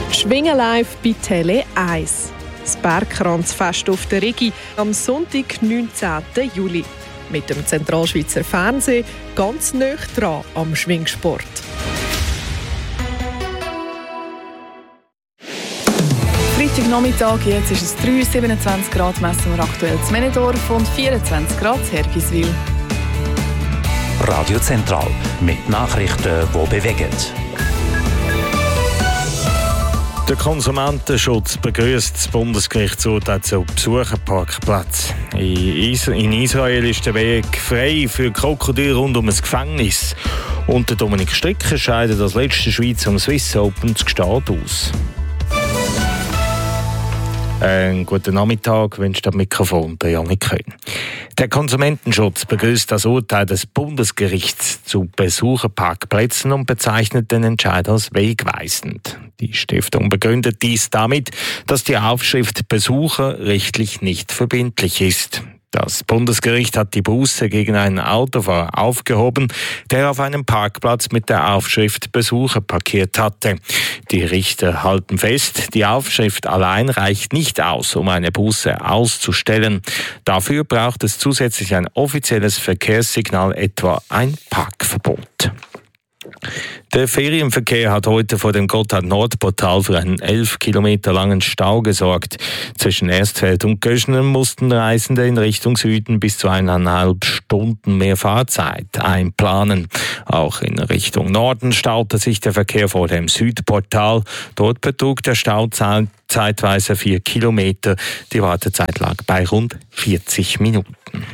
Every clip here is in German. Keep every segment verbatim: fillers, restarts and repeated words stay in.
Schwingen live bei Tele eins. Das Bergkranzfest auf der Rigi am Sonntag, neunzehnten Juli. Mit dem Zentralschweizer Fernsehen ganz nah dran am Schwingsport. Freitagnachmittag, jetzt ist es drei, siebenundzwanzig Grad, messen wir aktuell zu Männedorf und vierundzwanzig Grad in Hergiswil. Radio Zentral mit Nachrichten, die bewegen. Der Konsumentenschutz begrüßt das Bundesgerichtsurteil zu Besucherparkplätzen. In Israel ist der Weg frei für Krokodile rund um ein Gefängnis. Und der Dominik Stricker scheidet als letzter Schweizer am Swiss Open zu Gstaad aus. Einen guten Nachmittag, wünscht das Mikrofon der Janik Köhn. Der Konsumentenschutz begrüßt das Urteil des Bundesgerichts zu Besucherparkplätzen und bezeichnet den Entscheid als wegweisend. Die Stiftung begründet dies damit, dass die Aufschrift Besucher rechtlich nicht verbindlich ist. Das Bundesgericht hat die Buße gegen einen Autofahrer aufgehoben, der auf einem Parkplatz mit der Aufschrift Besucher parkiert hatte. Die Richter halten fest, die Aufschrift allein reicht nicht aus, um eine Buße auszustellen. Dafür braucht es zusätzlich ein offizielles Verkehrssignal, etwa ein Parkverbot. Der Ferienverkehr hat heute vor dem Gotthard-Nord-Portal für einen elf Kilometer langen Stau gesorgt. Zwischen Erstfeld und Göschenen mussten Reisende in Richtung Süden bis zu eineinhalb Stunden mehr Fahrzeit einplanen. Auch in Richtung Norden staute sich der Verkehr vor dem Südportal. Dort betrug der Stau zeitweise vier Kilometer. Die Wartezeit lag bei rund vierzig Minuten.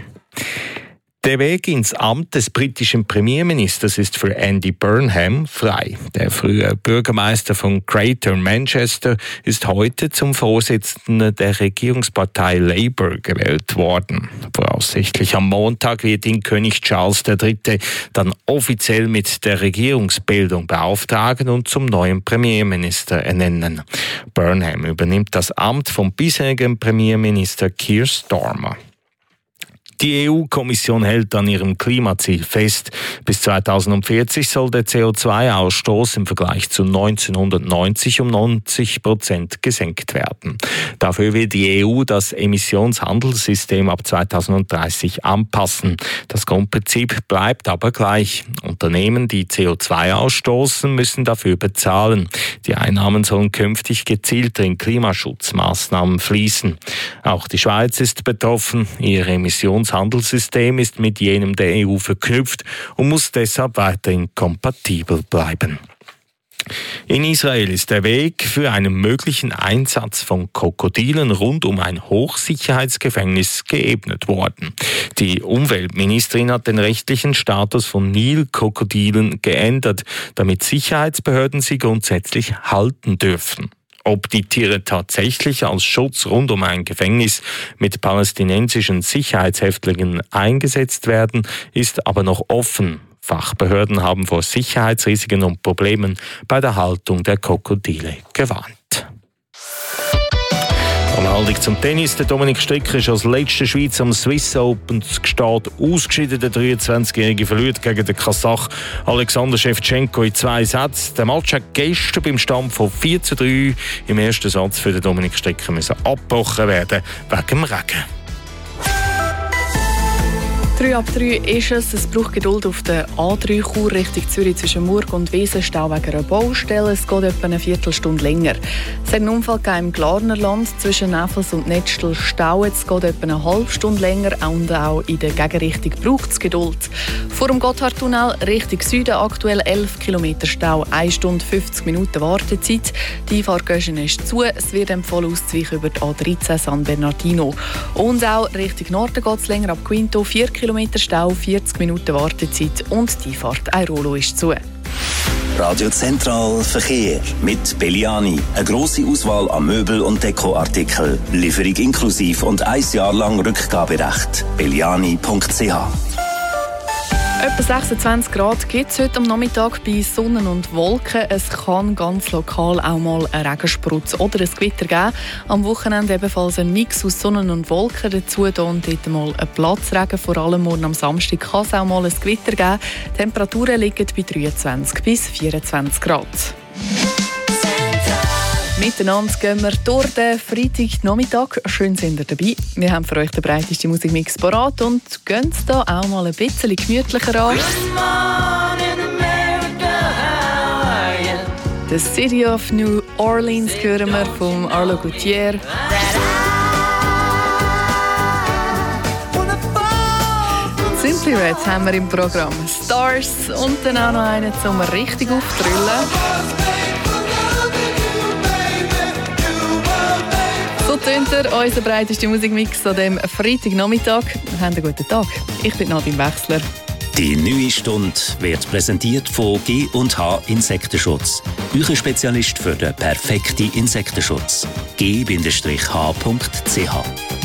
Der Weg ins Amt des britischen Premierministers ist für Andy Burnham frei. Der frühere Bürgermeister von Greater Manchester ist heute zum Vorsitzenden der Regierungspartei Labour gewählt worden. Voraussichtlich am Montag wird ihn König Charles der Dritte dann offiziell mit der Regierungsbildung beauftragen und zum neuen Premierminister ernennen. Burnham übernimmt das Amt vom bisherigen Premierminister Keir Starmer. Die E U-Kommission hält an ihrem Klimaziel fest. Bis zweitausendvierzig soll der C O zwei Ausstoß im Vergleich zu neunzehnhundertneunzig um neunzig Prozent gesenkt werden. Dafür will die E U das Emissionshandelssystem ab zweitausenddreißig anpassen. Das Grundprinzip bleibt aber gleich. Unternehmen, die C O zwei ausstoßen, müssen dafür bezahlen. Die Einnahmen sollen künftig gezielter in Klimaschutzmaßnahmen fließen. Auch die Schweiz ist betroffen. Ihre Emissions Das Handelssystem ist mit jenem der E U verknüpft und muss deshalb weiterhin kompatibel bleiben. In Israel ist der Weg für einen möglichen Einsatz von Krokodilen rund um ein Hochsicherheitsgefängnis geebnet worden. Die Umweltministerin hat den rechtlichen Status von Nilkrokodilen geändert, damit Sicherheitsbehörden sie grundsätzlich halten dürfen. Ob die Tiere tatsächlich als Schutz rund um ein Gefängnis mit palästinensischen Sicherheitshäftlingen eingesetzt werden, ist aber noch offen. Fachbehörden haben vor Sicherheitsrisiken und Problemen bei der Haltung der Krokodile gewarnt. Anhaltung zum Tennis. Der Dominik Stricker ist als letzter Schweizer am Swiss Open zu Gstaad ausgeschieden. Der dreiundzwanzigjährige verliert gegen den Kasach Alexander Schewtschenko in zwei Sätzen. Der Match hat gestern beim Stand von vier zu drei im ersten Satz für den Dominik Stricker müssen abgebrochen werden wegen dem Regen. drei ab drei ist es. Es braucht Geduld auf der A drei Chur Richtung Zürich zwischen Murg und Wiesen. Stau wegen einer Baustelle. Es geht etwa eine Viertelstunde länger. Es hat einen Unfall im Glarnerland zwischen Neffels und Netzstel Stau. Es geht etwa eine halbe Stunde länger und auch in der Gegenrichtung braucht es Geduld. Vor dem Gotthardtunnel Richtung Süden aktuell elf Kilometer Stau, eine Stunde fünfzig Minuten Wartezeit. Die Einfahrt Göschenen ist zu. Es wird empfohlen auszuweichen über die A dreizehn San Bernardino. Und auch Richtung Norden geht es länger ab Quinto, vier Kilometer Stau, vierzig Minuten Wartezeit und die Fahrt Airolo ist zu. Radio Zentral Verkehr mit Belliani. Eine grosse Auswahl an Möbel- und Dekoartikeln. Lieferung inklusiv und ein Jahr lang Rückgaberecht. belliani punkt c h. Etwa sechsundzwanzig Grad gibt es heute am Nachmittag bei Sonne und Wolken. Es kann ganz lokal auch mal einen Regensprutz oder ein Gewitter geben. Am Wochenende ebenfalls ein Mix aus Sonne und Wolken dazu. Da und dort mal ein Platzregen. Vor allem morgen am Samstag kann es auch mal ein Gewitter geben. Die Temperaturen liegen bei dreiundzwanzig bis vierundzwanzig Grad. Miteinander gehen wir durch den Freitagnachmittag. Schön sind ihr dabei. Wir haben für euch den breitesten Musikmix parat und gehen es da auch mal ein bisschen gemütlicher an. The City of New Orleans hören wir von Arlo Gutierrez. Simply Red haben wir im Programm. Stars und dann auch noch einen zum richtig auftrüllen. So tönt er unser breitester Musikmix an diesem Freitagnachmittag. Habt einen guten Tag. Ich bin Nadine Wechsler. Die neue Stunde wird präsentiert von G und H Insektenschutz. Euer Spezialist für den perfekten Insektenschutz. G H Punkt C H